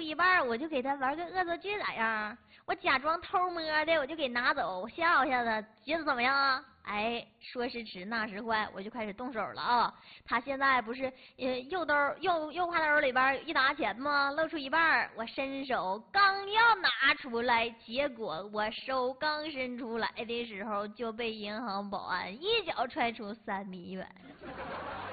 一半，我就给他玩个恶作剧咋样？我假装偷摸的，我就给拿走，吓唬吓他，觉得怎么样啊？哎，说时迟那时快，我就开始动手了啊！他现在不是右挎兜里边一沓钱吗？露出一半，我伸手刚要拿出来，结果我手刚伸出来的时候就被银行保安一脚踹出3米远。